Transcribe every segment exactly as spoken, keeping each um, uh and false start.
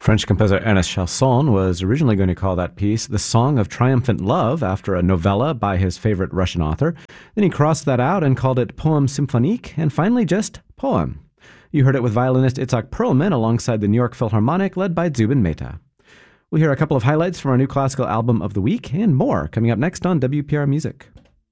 French composer Ernest Chausson was originally going to call that piece The Song of Triumphant Love after a novella by his favorite Russian author. Then he crossed that out and called it Poème symphonique, and finally just Poem. You heard it with violinist Itzhak Perlman alongside the New York Philharmonic led by Zubin Mehta. We'll hear a couple of highlights from our new classical album of the week and more coming up next on W P R Music.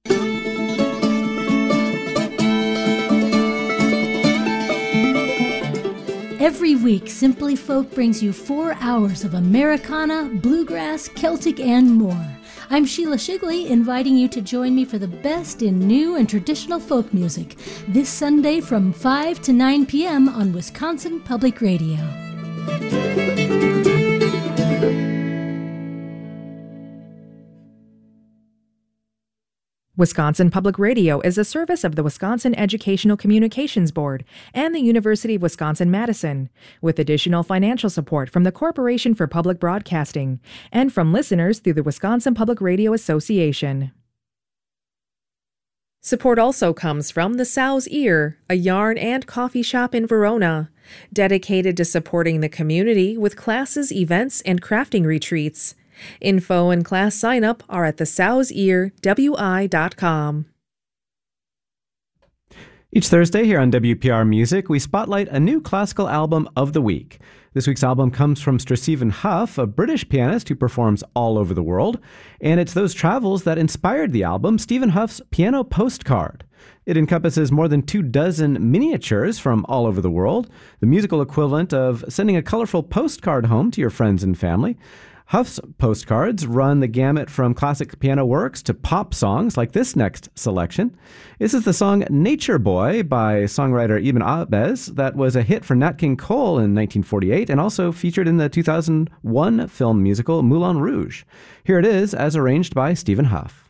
Every week, Simply Folk brings you four hours of Americana, bluegrass, Celtic, and more. I'm Sheila Shigley, inviting you to join me for the best in new and traditional folk music this Sunday from five to nine p.m. on Wisconsin Public Radio. Wisconsin Public Radio is a service of the Wisconsin Educational Communications Board and the University of Wisconsin-Madison, with additional financial support from the Corporation for Public Broadcasting and from listeners through the Wisconsin Public Radio Association. Support also comes from the Sow's Ear, a yarn and coffee shop in Verona, dedicated to supporting the community with classes, events, and crafting retreats. Info and class sign-up are at the sows ear w i dot com. Each Thursday here on W P R Music, we spotlight a new classical album of the week. This week's album comes from Stephen Hough, a British pianist who performs all over the world, and it's those travels that inspired the album, Stephen Hough's Piano Postcard. It encompasses more than two dozen miniatures from all over the world, the musical equivalent of sending a colorful postcard home to your friends and family. Hough's postcards run the gamut from classic piano works to pop songs like this next selection. This is the song Nature Boy by songwriter Ibn Abes that was a hit for Nat King Cole in nineteen forty-eight and also featured in the two thousand one film musical Moulin Rouge. Here it is as arranged by Stephen Hough.